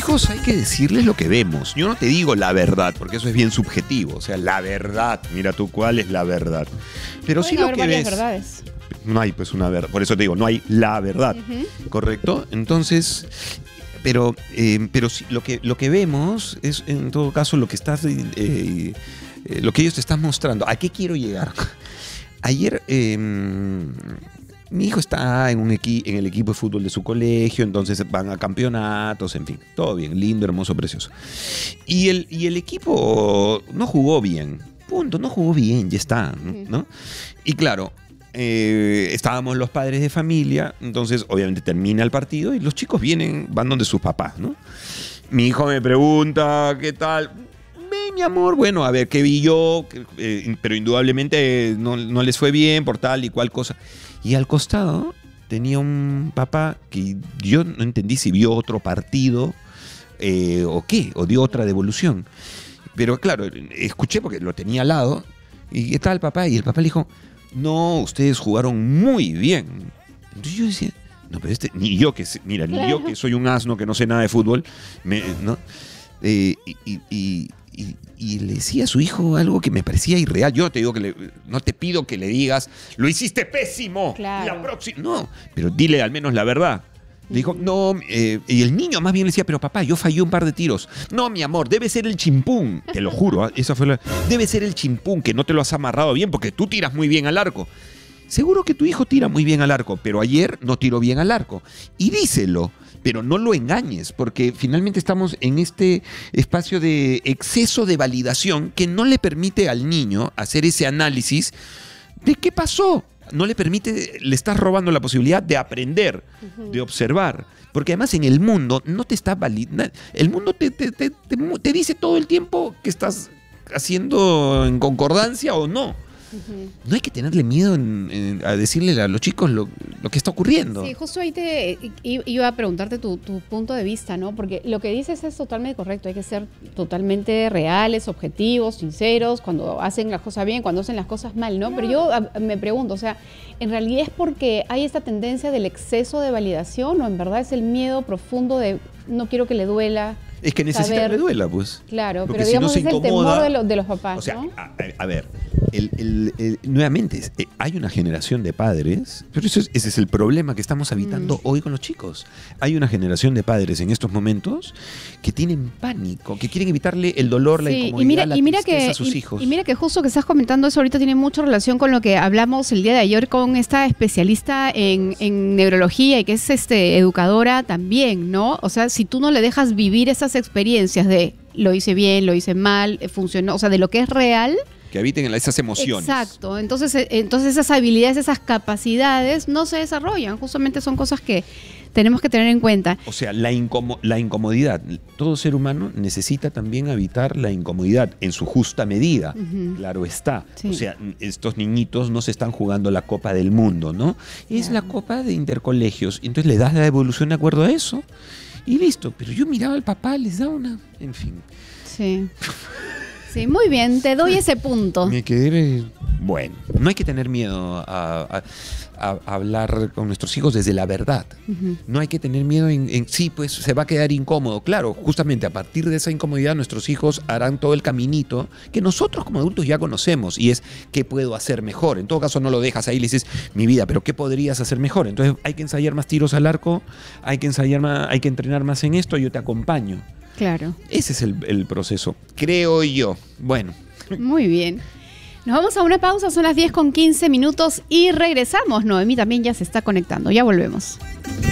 hijos hay que decirles lo que vemos. Yo no te digo la verdad, porque eso es bien subjetivo. O sea, la verdad, mira tú cuál es la verdad. Pero sí lo que ves. Verdades. No hay pues una verdad. Por eso te digo, no hay la verdad. ¿Correcto? Entonces, pero sí, lo que vemos es, en todo caso, lo que estás, lo que ellos te están mostrando. ¿A qué quiero llegar? Ayer mi hijo está en el equipo de fútbol de su colegio, entonces van a campeonatos, en fin, todo bien, lindo, hermoso, precioso. Y el equipo no jugó bien, punto, no jugó bien, ya está, ¿no? Y claro, estábamos los padres de familia, entonces obviamente termina el partido y los chicos van donde sus papás, ¿no? Mi hijo me pregunta, ¿qué tal? Mi amor, bueno, a ver, ¿qué vi yo? Pero indudablemente no les fue bien por tal y cual cosa. Y al costado tenía un papá que yo no entendí si vio otro partido o qué, o dio otra devolución. Pero claro, escuché porque lo tenía al lado. ¿Y qué tal, papá? Y el papá le dijo, no, ustedes jugaron muy bien. Entonces yo decía, no, pero ni yo que soy un asno que no sé nada de fútbol, ¿no? Y le decía a su hijo algo que me parecía irreal. Yo te digo no te pido que le digas, lo hiciste pésimo, claro. La próxima. No, pero dile al menos la verdad. Le dijo, no, y el niño más bien le decía, pero papá, yo fallé un par de tiros. No, mi amor, debe ser el chimpún. Te lo juro, esa fue debe ser el chimpún, que no te lo has amarrado bien, porque tú tiras muy bien al arco. Seguro que tu hijo tira muy bien al arco, pero ayer no tiró bien al arco. Y díselo. Pero no lo engañes, porque finalmente estamos en este espacio de exceso de validación que no le permite al niño hacer ese análisis de qué pasó. No le permite, le estás robando la posibilidad de aprender, de observar. Porque además en el mundo no te está validando. El mundo te dice todo el tiempo que estás haciendo en concordancia o no. No hay que tenerle miedo a decirle a los chicos lo que está ocurriendo. Sí, justo ahí iba a preguntarte tu punto de vista, ¿no? Porque lo que dices es totalmente correcto. Hay que ser totalmente reales, objetivos, sinceros, cuando hacen las cosas bien, cuando hacen las cosas mal, ¿no? Pero yo me pregunto, o sea, ¿en realidad es porque hay esta tendencia del exceso de validación o en verdad es el miedo profundo de no quiero que le duela? Es que necesita que le duela, pues. Claro, porque pero digamos si no es el temor de los papás, o sea, ¿no? A ver, nuevamente, hay una generación de padres, pero ese es el problema que estamos habitando hoy con los chicos. Hay una generación de padres en estos momentos que tienen pánico, que quieren evitarle el dolor, la incomodidad, la tristeza a sus hijos. Y mira que justo que estás comentando eso ahorita tiene mucha relación con lo que hablamos el día de ayer con esta especialista en neurología y que es educadora también, ¿no? O sea, si tú no le dejas vivir esas experiencias de lo hice bien, lo hice mal, funcionó, o sea, de lo que es real. Que habiten en esas emociones. Exacto. Entonces esas habilidades, esas capacidades no se desarrollan. Justamente son cosas que tenemos que tener en cuenta. O sea, la incomodidad. Todo ser humano necesita también habitar la incomodidad en su justa medida. Claro está. Sí. O sea, estos niñitos no se están jugando la Copa del Mundo, ¿no? Es la Copa de Intercolegios. Entonces le das la devolución de acuerdo a eso. Y listo, pero yo miraba al papá, les daba una... En fin. Sí. Sí, muy bien, te doy ese punto. Me quedé... Bueno, no hay que tener miedo a hablar con nuestros hijos desde la verdad. No hay que tener miedo en sí, pues se va a quedar incómodo. Claro, justamente a partir de esa incomodidad nuestros hijos harán todo el caminito que nosotros como adultos ya conocemos y es ¿qué puedo hacer mejor? En todo caso no lo dejas ahí y le dices, mi vida, pero ¿qué podrías hacer mejor? Entonces hay que ensayar más tiros al arco, hay que ensayar más, hay que entrenar más en esto, yo te acompaño. Claro. Ese es el proceso, creo yo. Bueno. Muy bien. Nos vamos a una pausa, son las 10:15 y regresamos. Noemí también ya se está conectando, ya volvemos.